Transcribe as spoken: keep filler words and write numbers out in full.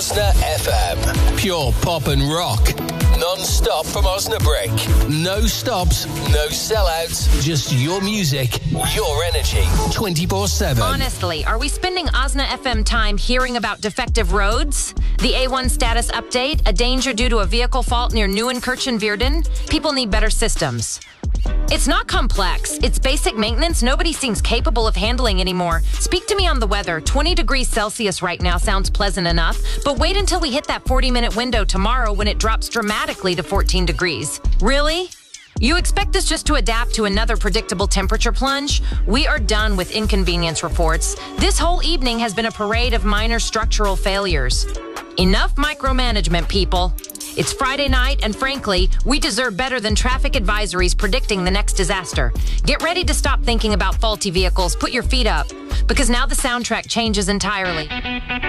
Osna F M. Pure pop and rock. Non-stop from Osnabrück. No stops, no sellouts. Just your music, your energy. twenty-four seven. Honestly, are we spending Osna F M time hearing about defective roads? The A one status update? A danger due to a vehicle fault near Neuenkirchen-Vierden? People need better systems. It's not complex. It's basic maintenance nobody seems capable of handling anymore. Speak to me on the weather. twenty degrees Celsius right now sounds pleasant enough, but wait until we hit that forty-minute window tomorrow when it drops dramatically to fourteen degrees. Really? You expect us just to adapt to another predictable temperature plunge? We are done with inconvenience reports. This whole evening has been a parade of minor structural failures. Enough micromanagement, people. It's Friday night, and frankly, we deserve better than traffic advisories predicting the next disaster. Get ready to stop thinking about faulty vehicles. Put your feet up, because now the soundtrack changes entirely.